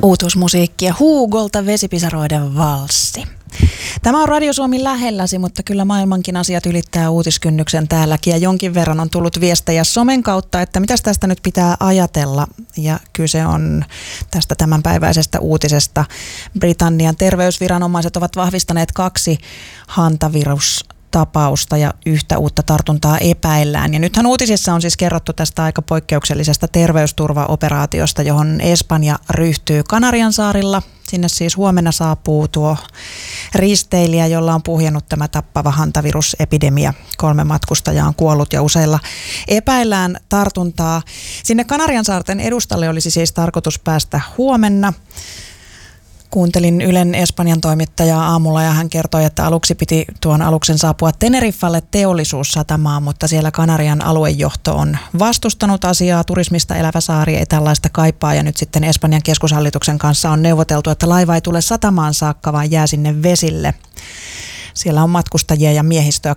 Uutuusmusiikkia Hugolta Vesipisaroiden valssi. Tämä on Radio Suomi lähelläsi, mutta kyllä maailmankin asiat ylittää uutiskynnyksen täälläkin ja jonkin verran on tullut viestejä somen kautta, että mitäs tästä nyt pitää ajatella. Ja kyse on tästä tämänpäiväisestä uutisesta. Britannian terveysviranomaiset ovat vahvistaneet 2 hantavirustapausta ja 1 uutta tartuntaa epäillään. Ja nythän uutisissa on siis kerrottu tästä aika poikkeuksellisesta terveysturvaoperaatiosta, johon Espanja ryhtyy Kanariansaarilla. Sinne siis huomenna saapuu tuo risteilijä, jolla on puhjennut tämä tappava hantavirusepidemia. 3 matkustajaa on kuollut ja useilla epäillään tartuntaa. Sinne Kanariansaarten edustalle olisi siis tarkoitus päästä huomenna. Kuuntelin Ylen Espanjan toimittajaa aamulla ja hän kertoi, että aluksi piti tuon aluksen saapua Teneriffalle teollisuussatamaan, mutta siellä Kanarian aluejohto on vastustanut asiaa. Turismista elävä saari ei tällaista kaipaa ja nyt sitten Espanjan keskushallituksen kanssa on neuvoteltu, että laiva ei tule satamaan saakka, vaan jää sinne vesille. Siellä on matkustajia ja miehistöä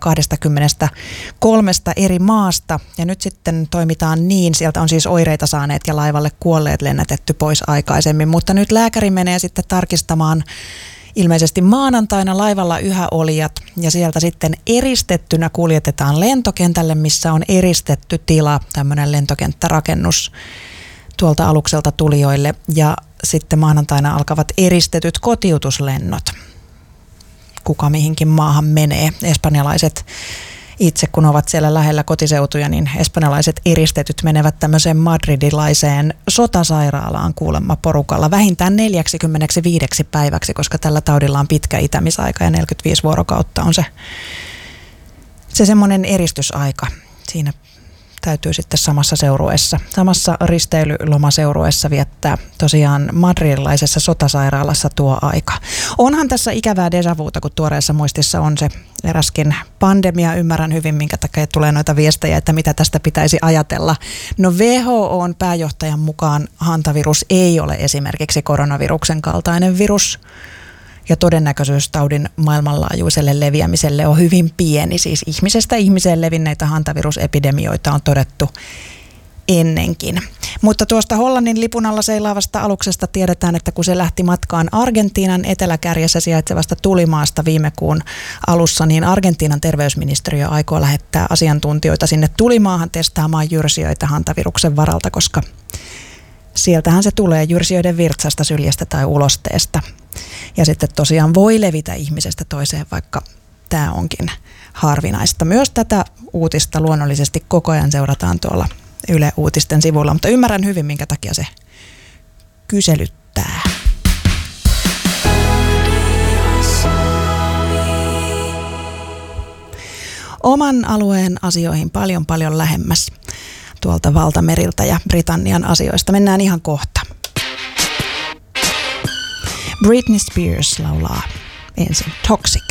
23 eri maasta ja nyt sitten toimitaan niin. Sieltä on siis oireita saaneet ja laivalle kuolleet lennätetty pois aikaisemmin, mutta nyt lääkäri menee sitten tarkistamaan ilmeisesti maanantaina laivalla yhä olijat ja sieltä sitten eristettynä kuljetetaan lentokentälle, missä on eristetty tila, tämmöinen lentokenttärakennus tuolta alukselta tulijoille ja sitten maanantaina alkavat eristetyt kotiutuslennot. Kuka mihinkin maahan menee. Espanjalaiset itse, kun ovat siellä lähellä kotiseutuja, niin espanjalaiset eristetyt menevät tämmöiseen madridilaiseen sotasairaalaan kuulemma porukalla vähintään 45 päiväksi, koska tällä taudilla on pitkä itämisaika ja 45 vuorokautta on se semmoinen eristysaika. Siinä täytyy sitten samassa risteilylomaseurueessa viettää tosiaan madridilaisessa sotasairaalassa tuo aika. Onhan tässä ikävää déjà vuuta, kun tuoreessa muistissa on se eräskin pandemia. Ymmärrän hyvin, minkä takia tulee noita viestejä, että mitä tästä pitäisi ajatella. No WHO:n pääjohtajan mukaan hantavirus ei ole esimerkiksi koronaviruksen kaltainen virus. Ja todennäköisyys taudin maailmanlaajuiselle leviämiselle on hyvin pieni. Siis ihmisestä ihmiseen levinneitä hantavirusepidemioita on todettu ennenkin. Mutta tuosta Hollannin lipun alla seilaavasta aluksesta tiedetään, että kun se lähti matkaan Argentiinan eteläkärjessä sijaitsevasta tulimaasta viime kuun alussa, niin Argentiinan terveysministeriö aikoo lähettää asiantuntijoita sinne tulimaahan testaamaan jyrsijöitä hantaviruksen varalta, koska sieltähän se tulee jyrsijöiden virtsasta, syljestä tai ulosteesta. Ja sitten tosiaan voi levitä ihmisestä toiseen, vaikka tämä onkin harvinaista. Myös tätä uutista luonnollisesti koko ajan seurataan tuolla Yle Uutisten sivuilla, mutta ymmärrän hyvin, minkä takia se kyselyttää. Oman alueen asioihin paljon lähemmäs tuolta valtameriltä ja Britannian asioista. Mennään ihan kohta. Britney Spears laulaa ensin Toxic.